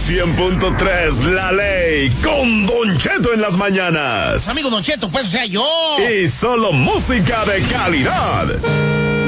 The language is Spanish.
100.3 La Ley con Don Cheto en las mañanas. Amigo Don Cheto, pues o sea yo. Y solo música de calidad.